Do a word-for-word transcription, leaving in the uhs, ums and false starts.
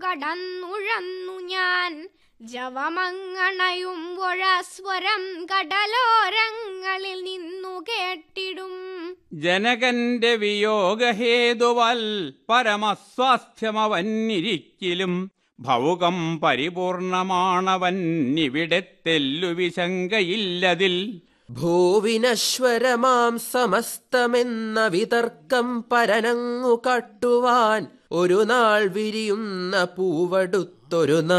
കടന്നുഴന്നു ഞാൻ ജവമങ്ങണയുമ്പൊഴസ്വരം കടലോരങ്ങളിൽ നിന്നു കേട്ടിടും. ജനകന്റെ വിയോഗഹേതുവൽ പരമസ്വാസ്ഥ്യമവന്നിരിക്കിലും ഭൗകം പരിപൂർണമാണവന്നിവിടെ തെല്ലുവിശങ്കയില്ലതിൽ. ഭൂവിനശ്വരമാം സമസ്തമെന്ന വിതർക്കം പരനങ്ങു കാട്ടുവാൻ ഒരു നാൾ വിരിയുന്ന പൂവടുത്തൊരു